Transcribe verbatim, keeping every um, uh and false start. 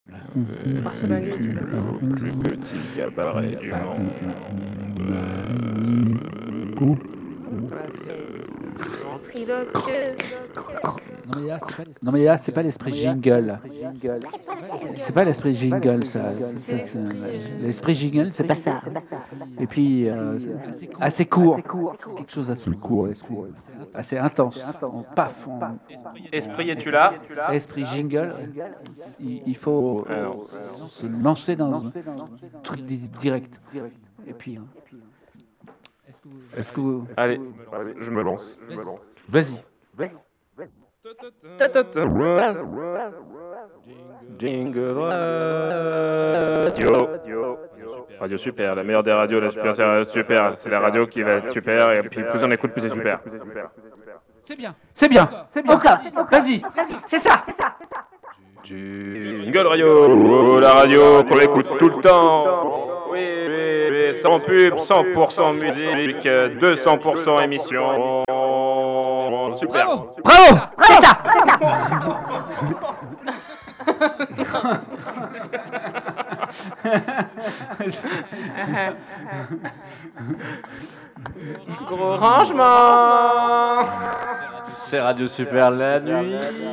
Parce que la nuit, tu Le petit cabaret du monde. Non mais là, c'est pas Non l'esprit mais là, c'est pas jingle. l'esprit jingle. C'est pas l'esprit jingle, ça. C'est Ça, c'est- l'esprit, euh, L'esprit jingle, c'est pas ça. Et Et puis, puis, euh, assez court, assez court. Quelque chose d'assez court, l'esprit. assez intense. Assez intense. On paf, on- Esprit, es-tu là? Esprit jingle, il, il faut Ah non. euh, se lancer dans un truc di- direct. Et puis, hein, Est-ce que vous... est-ce que vous... Allez, je me lance. Vas-y. Jingle Radio. Radio super, la meilleure des radios, la super, c'est super, c'est la radio qui va être super, et puis plus on écoute, plus c'est super. C'est bien. C'est bien. C'est bien. Encore. Vas-y. C'est ça. Jingle Radio, la radio qu'on écoute tout le temps. Oui, oui, oui, sans pub, cent pour cent musique, deux cents pour cent émission. Super. Bravo. Bravo. C'est ça. Gros rangement. C'est Radio Super la nuit.